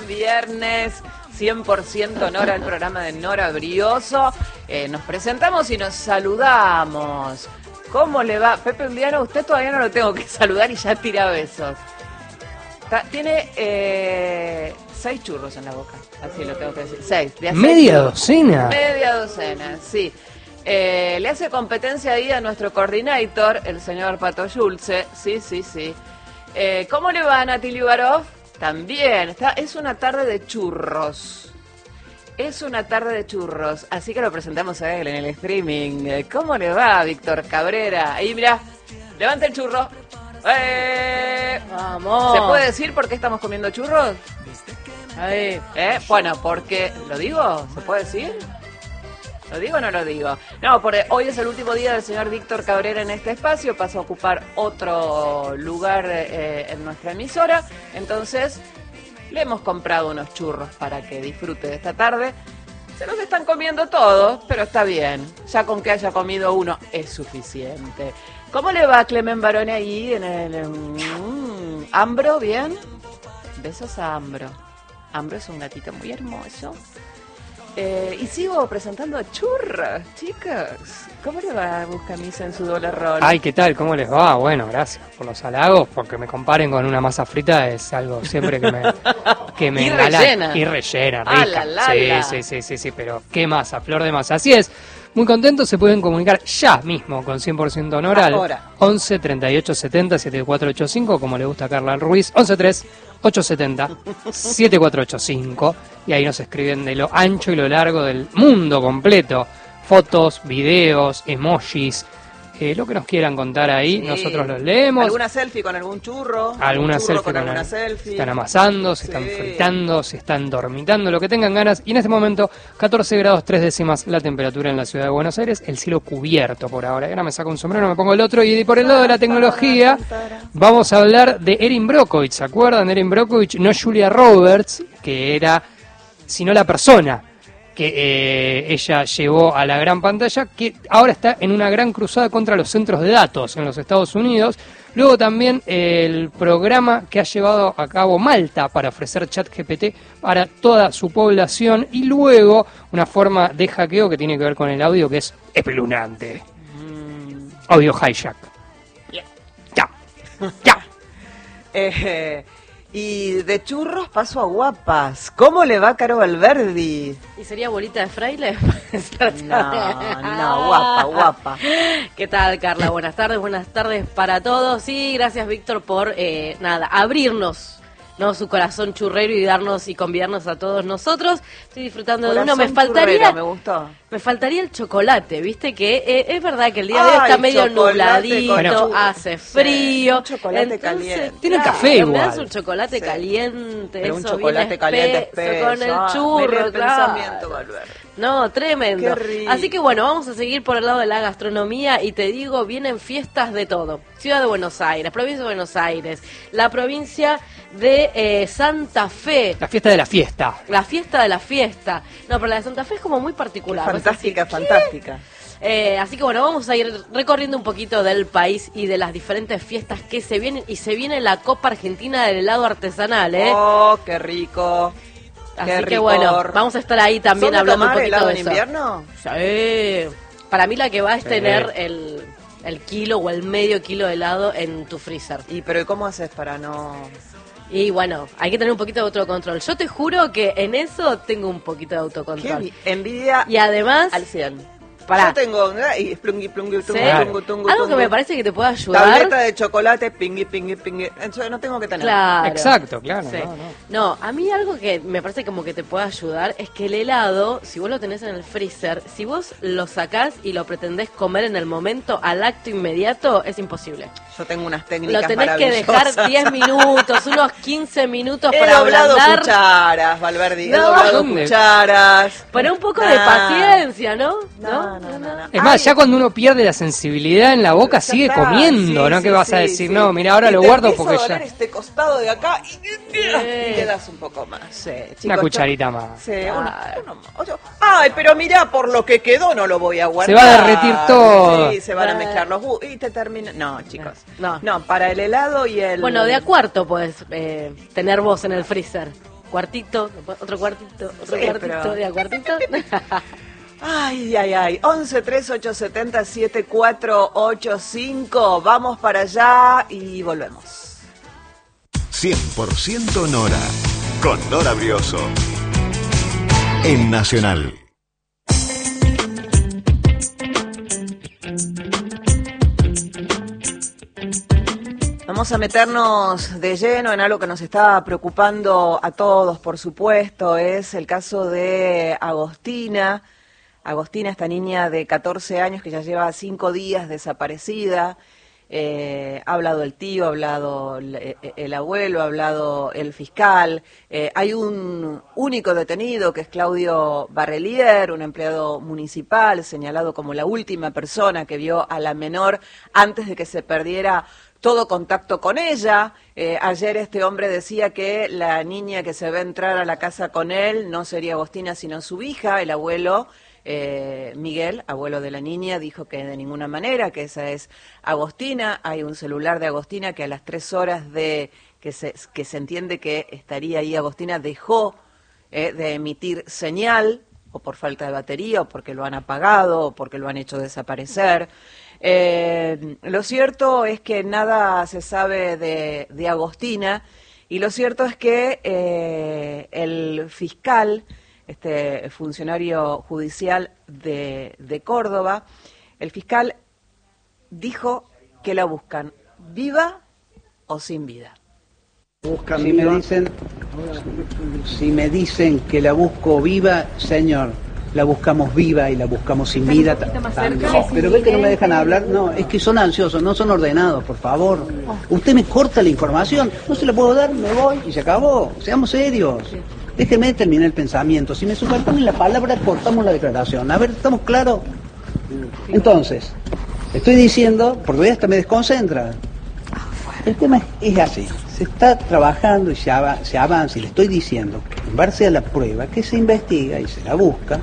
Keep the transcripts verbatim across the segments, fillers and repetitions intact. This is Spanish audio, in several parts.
buen viernes, cien por ciento Nora, el programa de Nora Brioso. Eh, nos presentamos y nos saludamos. ¿Cómo le va? Pepe Undiano, usted todavía no lo tengo que saludar y ya tira besos. Está, tiene eh, seis churros en la boca, así lo tengo que decir. Seis. De ¿Media docena? Media docena, sí. Eh, le hace competencia ahí a nuestro coordinator, el señor Pato Schulze. Sí, sí, sí. Eh, ¿Cómo le va, Nati Liubarov? También. Está, es una tarde de churros. Es una tarde de churros. Así que lo presentamos a él en el streaming. Eh, ¿Cómo le va, Víctor Cabrera? Ahí, mira. Levanta el churro. ¡Eh! ¡Vamos! ¿Se puede decir por qué estamos comiendo churros? Ahí. ¿Eh? Bueno, porque... ¿Lo digo? ¿Se puede decir? ¿Lo digo o no lo digo? No, porque hoy es el último día del señor Víctor Cabrera en este espacio, pasa a ocupar otro lugar eh, en nuestra emisora, entonces le hemos comprado unos churros para que disfrute de esta tarde. Se los están comiendo todos, pero está bien, ya con que haya comido uno es suficiente. ¿Cómo le va a Clemen Barone ahí en el... Mm, ¿Ambro, bien? Besos a Ambro. Ambro es un gatito muy hermoso. Eh, y sigo presentando a churros, chicos. ¿Cómo le va a Buscamisa en su dólar roll? Ay, ¿qué tal? ¿Cómo les va? Bueno, gracias por los halagos, porque me comparen con una masa frita es algo siempre que me que me y engala- rellena. y rellena, Ah, rica. la, la, sí, la. sí, sí, sí, sí, pero qué masa, flor de masa. Así es. Muy contentos, se pueden comunicar ya mismo con cien por ciento Honor al Ahora. once treinta y ocho setenta setenta y cuatro ochenta y cinco, como le gusta a Carla Ruiz, once tres ocho setenta setenta y cuatro ochenta y cinco, y ahí nos escriben de lo ancho y lo largo del mundo completo, fotos, videos, emojis, eh, lo que nos quieran contar ahí, Sí. nosotros los leemos. ¿Alguna selfie con algún churro? Alguna ¿Un churro selfie con con alguna la- selfie? Se están amasando, se Sí. están fritando, se están dormitando, lo que tengan ganas. Y en este momento, catorce grados tres décimas la temperatura en la ciudad de Buenos Aires, el cielo cubierto por ahora. Y ahora me saco un sombrero, me pongo el otro. Y por el lado de la tecnología, vamos a hablar de Erin Brockovich. ¿Se acuerdan? Erin Brockovich, no Julia Roberts, que era, sino la persona que eh, ella llevó a la gran pantalla, que ahora está en una gran cruzada contra los centros de datos en los Estados Unidos. Luego también eh, el programa que ha llevado a cabo Malta para ofrecer ChatGPT para toda su población, y luego una forma de hackeo que tiene que ver con el audio que es espeluznante. Mm. Audio hijack. Yeah. Ya, ya. Eh, y de churros paso a guapas. ¿Cómo le va Caro Valverdi? ¿Y sería bolita de fraile? No, no, guapa, guapa. ¿Qué tal, Carla? Buenas tardes, buenas tardes para todos. Sí, gracias, Víctor, por, eh, nada, abrirnos, ¿no?, su corazón churrero y darnos y convidarnos a todos nosotros. Estoy disfrutando de uno. Me Corazón faltaría... churrero, me gustó. Me faltaría el chocolate, viste que eh, es verdad que el día de hoy Ay, está medio chocolate nubladito, con churro. hace Sí, frío. un chocolate caliente. Tiene claro, café Me igual. das un chocolate Sí. caliente, Pero un eso chocolate bien caliente espeso, espeso. con el Ah, churro, mire el claro. pensamiento, Valverde. No, tremendo. Qué rico. Así que bueno, vamos a seguir por el lado de la gastronomía y te digo, vienen fiestas de todo. Ciudad de Buenos Aires, provincia de Buenos Aires, la provincia de eh, Santa Fe. La fiesta de la fiesta. La fiesta de la fiesta. No, pero la de Santa Fe es como muy particular. Vas a Fantástica, decir, fantástica. eh, así que bueno, vamos a ir recorriendo un poquito del país y de las diferentes fiestas que se vienen. Y se viene la Copa Argentina del helado artesanal, ¿eh? Oh, qué rico. Así qué que rico. bueno, vamos a estar ahí también ¿Son de hablando un tomar poquito helado de en eso. invierno? Sí. Para mí la que va es Sí. tener el, el kilo o el medio kilo de helado en tu freezer. Y pero ¿y cómo haces para no...? Y bueno, hay que tener un poquito de autocontrol. Yo te juro que en eso tengo un poquito de Qué autocontrol. vi- envidia Y además, al cien. pará. Yo tengo... Y plungui, plungui, ¿sí? tungu, tungu, tungu, Algo que tungu. me parece que te puede ayudar. Tableta de chocolate, pingui, pingui, pingui. Eso no tengo que tener. Claro. Exacto, claro. Sí. No, no. No, a mí algo que me parece como que te puede ayudar es que el helado, si vos lo tenés en el freezer, si vos lo sacás y lo pretendés comer en el momento, al acto inmediato, es imposible. Yo tengo unas técnicas Lo tenés que dejar maravillosas. diez minutos, unos quince minutos He para doblado ablandar. cucharas, Valverdi. He No. doblado ¿Dónde? cucharas. Pero un poco Nah. de paciencia, ¿no? No, no, no, no. Es más, Ay. ya cuando uno pierde la sensibilidad en la boca, Ya sigue está, comiendo, sí, ¿no? sí, Que vas a sí, decir, sí. no, mira, ahora Y lo te guardo empieza porque a doler ya... este costado de acá y, y le das un poco más. Sí, chicos, Una yo- cucharita más. Sí, uno, Claro. uno más. Ocho. Ay, pero mirá, por lo que quedó no lo voy a guardar. Se va a derretir todo. Sí, se van a Claro. mezclar los jugos y te termina. No, chicos. No. No, para el helado y el. Bueno, de a cuarto podés eh, tener vos en el freezer. cuartito, otro cuartito, otro Sí, cuartito, pero- y al cuartito. Ay, ay, ay. once tres ocho siete cero siete cuatro ocho cinco. Vamos para allá y volvemos. cien por ciento Nora, con Nora Brioso. En Nacional. Vamos a meternos de lleno en algo que nos está preocupando a todos, por supuesto. Es el caso de Agostina. Agostina, esta niña de catorce años que ya lleva cinco días desaparecida. Eh, ha hablado el tío, ha hablado el, el abuelo, ha hablado el fiscal. Eh, hay un único detenido que es Claudio Barrelier, un empleado municipal señalado como la última persona que vio a la menor antes de que se perdiera todo contacto con ella. Eh, ayer este hombre decía que la niña que se ve entrar a la casa con él no sería Agostina sino su hija. El abuelo Eh, Miguel, abuelo de la niña, dijo que de ninguna manera, que esa es Agostina. Hay un celular de Agostina que a las tres horas de que se, que se entiende que estaría ahí Agostina, dejó eh, de emitir señal, o por falta de batería, o porque lo han apagado, o porque lo han hecho desaparecer. Eh, lo cierto es que nada se sabe de, de Agostina, y lo cierto es que eh, el fiscal, este funcionario judicial de, de Córdoba, el fiscal dijo que la buscan viva o sin vida. Si me dicen, si me dicen que la busco viva, señor, la buscamos viva y la buscamos sin vida. No, pero ve que no me dejan hablar. No, es que son ansiosos, no son ordenados, por favor. Usted me corta la información, no se la puedo dar, me voy y se acabó. Seamos serios. Déjenme terminar el pensamiento. Si me superponen la palabra, cortamos la declaración. A ver, ¿estamos claros? Entonces, estoy diciendo, porque hoy hasta me desconcentra. El tema es, es así. Se está trabajando y se, av se avanza, y le estoy diciendo, en base a la prueba, que se investiga y se la busca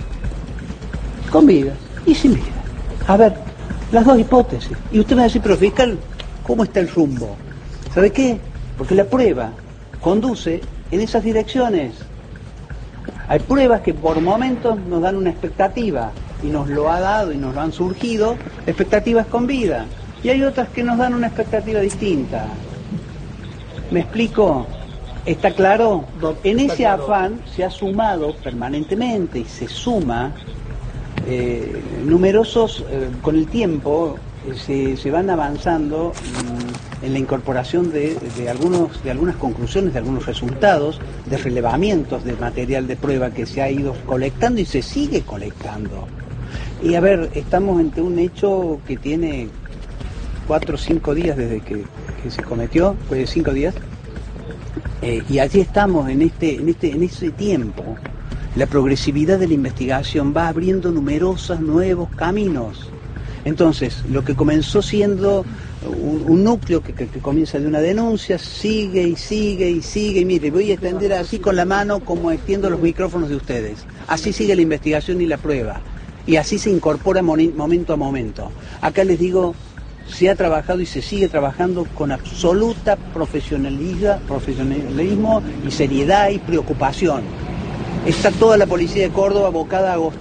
con vida y sin vida. A ver, las dos hipótesis. Y usted me va a decir, pero fiscal, ¿cómo está el rumbo? ¿Sabe qué? Porque la prueba conduce en esas direcciones. Hay pruebas que por momentos nos dan una expectativa, y nos lo ha dado y nos lo han surgido expectativas con vida, y hay otras que nos dan una expectativa distinta. ¿Me explico? ¿Está claro? En ese afán se ha sumado permanentemente y se suma eh, numerosos, eh, con el tiempo eh, se, se van avanzando mm, en la incorporación de, de, algunos, de algunas conclusiones, de algunos resultados, de relevamientos de material de prueba que se ha ido colectando y se sigue colectando. Y a ver, estamos ante un hecho que tiene cuatro o cinco días desde que, que se cometió, pues cinco días, eh, y allí estamos en este, en este, en ese tiempo. La progresividad de la investigación va abriendo numerosos nuevos caminos. Entonces, lo que comenzó siendo un, un núcleo que, que, que comienza de una denuncia, sigue y sigue y sigue, y mire, voy a extender así con la mano como extiendo los micrófonos de ustedes. Así sigue la investigación y la prueba, y así se incorpora momento a momento. Acá les digo, se ha trabajado y se sigue trabajando con absoluta profesionalidad, profesionalismo y seriedad y preocupación. Está toda la policía de Córdoba abocada a Agostina.